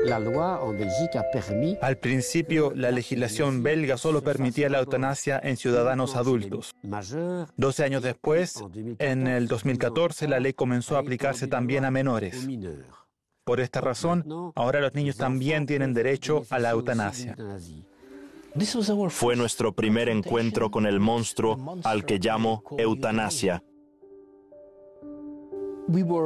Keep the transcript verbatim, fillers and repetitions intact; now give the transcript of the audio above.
Al principio, la legislación belga solo permitía la eutanasia en ciudadanos adultos. doce años después, en el dos mil catorce, la ley comenzó a aplicarse también a menores. Por esta razón, ahora los niños también tienen derecho a la eutanasia. Fue nuestro primer encuentro con el monstruo al que llamo eutanasia.